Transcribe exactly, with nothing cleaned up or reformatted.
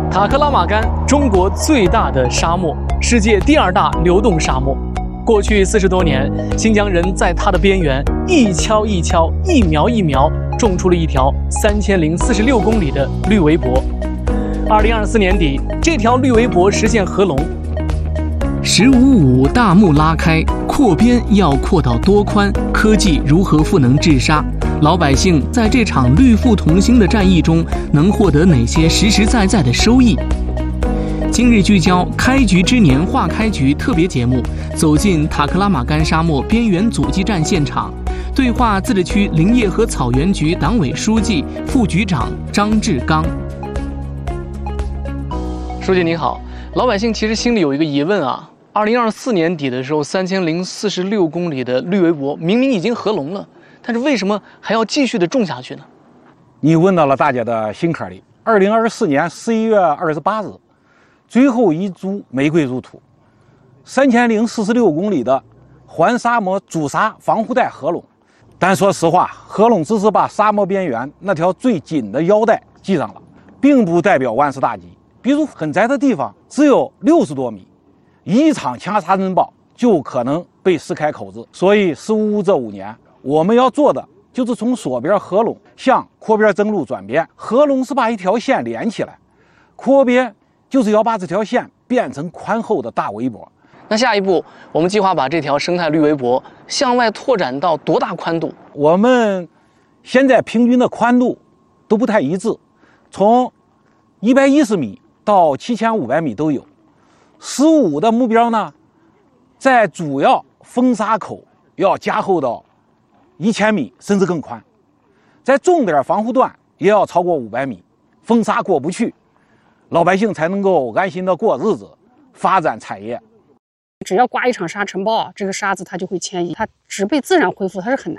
塔克拉玛干，中国最大的沙漠，世界第二大流动沙漠。过去四十多年，新疆人在它的边缘一锹一锹、一苗一苗种出了一条三千零四十六公里的绿围脖。二零二四年底，这条绿围脖实现合龙。十五五大幕拉开，扩边要扩到多宽？科技如何赋能治沙？老百姓在这场绿腹同心的战役中，能获得哪些实实在在的收益？今日聚焦开局之年化开局特别节目，走进塔克拉玛干沙漠边缘阻击战现场，对话自治区林业和草原局党委书记、副局长张志刚。书记您好，老百姓其实心里有一个疑问啊，二零二四年底的时候，三千零四十六公里的绿围脖明明已经合龙了，但是为什么还要继续的种下去呢？ 你问到了大家的心坎里。二零二四年十一月二十八日，最后一株玫瑰入土，三千零四十六公里的环沙漠主沙防护带合拢。但说实话，合拢只是把沙漠边缘那条最紧的腰带系上了，并不代表万事大吉。比如很窄的地方只有六十多米，一场强沙尘暴就可能被撕开口子。所以十五五这五年，我们要做的就是从锁边合拢向扩边增路转变。合拢是把一条线连起来，扩边就是要把这条线变成宽厚的大围脖。 那下一步，我们计划把这条生态绿围脖向外拓展到多大宽度？ 我们现在平均的宽度都不太一致，从一百一十米到七千五百米都有。十五的目标呢，在主要风沙口要加厚到一千米甚至更宽，在重点防护段也要超过五百米，风沙过不去，老百姓才能够安心的过日子，发展产业。 只要刮一场沙尘暴，这个沙子它就会迁移，它植被自然恢复它是很难。